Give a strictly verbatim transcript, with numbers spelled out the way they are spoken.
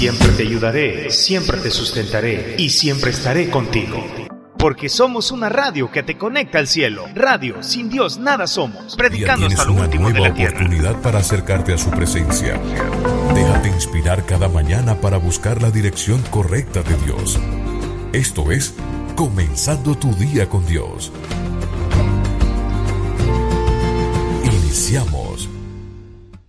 Siempre te ayudaré, siempre te sustentaré y siempre estaré contigo. Porque somos una radio que te conecta al cielo. Radio, sin Dios nada somos. Predicando hasta lo último de la tierra. Tienes una nueva oportunidad para acercarte a su presencia. Déjate inspirar cada mañana para buscar la dirección correcta de Dios. Esto es Comenzando tu día con Dios. Iniciamos.